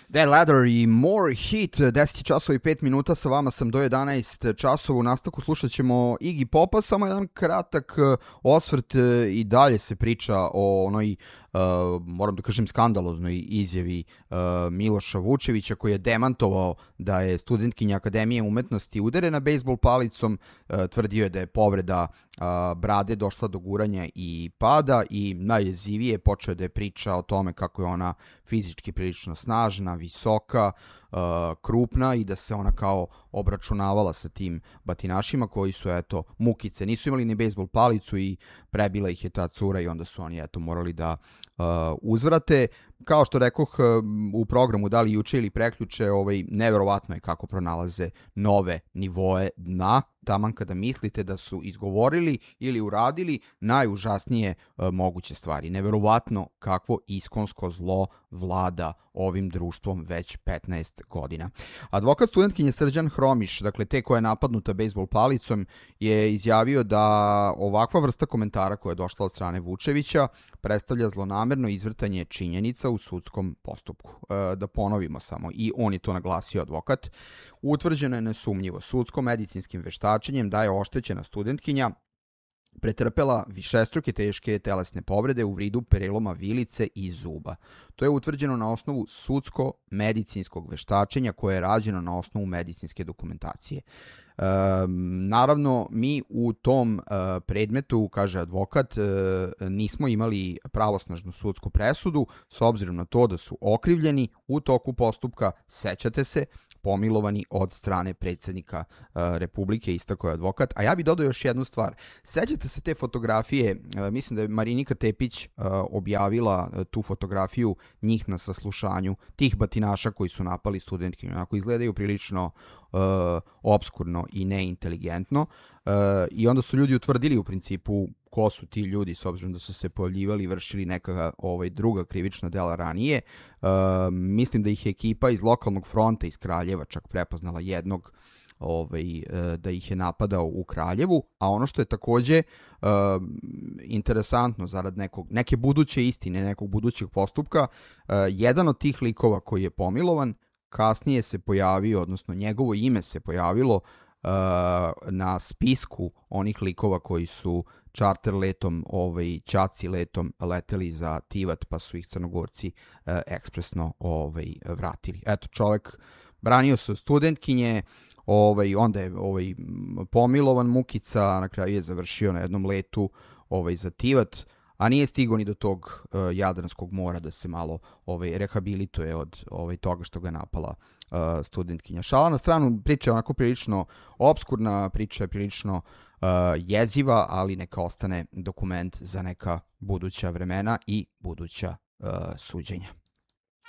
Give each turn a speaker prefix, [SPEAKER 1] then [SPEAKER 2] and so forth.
[SPEAKER 1] Dead Leather i More Hit, 10 časova i 5 minuta, sa vama sam do 11 časova. U nastavku slušat ćemo Iggy Popa, samo jedan kratak osvrt. I dalje se priča o onoj, moram da kažem, skandaloznoj izjavi Miloša Vučevića, koji je demantovao da je studentkinja Akademije umetnosti udarena bejsbol palicom. Tvrdio je da je povreda brade došla do guranja i pada, i najjezivije počeo da je priča o tome kako je ona fizički prilično snažna, visoka, krupna, i da se ona kao obračunavala sa tim batinašima koji su, eto, mukice, nisu imali ni bejsbol palicu i prebila ih je ta cura, i onda su oni, eto, morali da uzvrate. Kao što rekoh u programu, da li juče ili prekjuče, neverovatno je kako pronalaze nove nivoe dna, taman kada mislite da su izgovorili ili uradili najužasnije moguće stvari. Neverovatno kakvo iskonsko zlo vlada ovim društvom već 15 godina. Advokat studentkinje Srđan Hromiš, dakle te koja je napadnuta bejsbol palicom, je izjavio da ovakva vrsta komentara koja je došla od strane Vučevića predstavlja zlonamerno izvrtanje činjenica u sudskom postupku. Da ponovimo samo, i on je to naglasio, advokat. Utvrđeno je nesumnjivo sudsko-medicinskim veštačenjem da je oštećena studentkinja pretrpela višestruke teške telesne povrede u vidu preloma vilice i zuba. To je utvrđeno na osnovu sudsko-medicinskog veštačenja koje je rađeno na osnovu medicinske dokumentacije. Naravno, mi u tom predmetu, kaže advokat, nismo imali pravosnažnu sudsku presudu, s obzirom na to da su okrivljeni u toku postupka, sećate se, pomilovani od strane predsjednika Republike, istakao je advokat. A ja bih dodao još jednu stvar. Sećate se te fotografije, mislim da je Marinika Tepić objavila tu fotografiju njih na saslušanju, tih batinaša koji su napali studentkinju. Onako izgledaju prilično obskurno i neinteligentno, i onda su ljudi utvrdili u principu ko su ti ljudi, s obzirom da su se pojavljivali i vršili neka druga krivična dela ranije. Mislim da ih je ekipa iz lokalnog fronta iz Kraljeva čak prepoznala jednog, da ih je napadao u Kraljevu. A ono što je takođe interesantno zarad neke buduće istine, nekog budućeg postupka, jedan od tih likova koji je pomilovan kasnije se pojavio, odnosno njegovo ime se pojavilo na spisku onih likova koji su čarter letom, ćaci letom leteli za Tivat, pa su ih Crnogorci ekspresno vratili. Eto, čovek branio se studentkinje, onda je pomilovan, mukica, na kraju je završio na jednom letu za Tivat, a nije stigao ni do tog Jadranskog mora da se malo rehabilituje od toga što ga je napala studentkinja. Šala na stranu, priča je onako prilično obskurna, priča je prilično jeziva, ali neka ostane dokument za neka buduća vremena i buduća suđenja.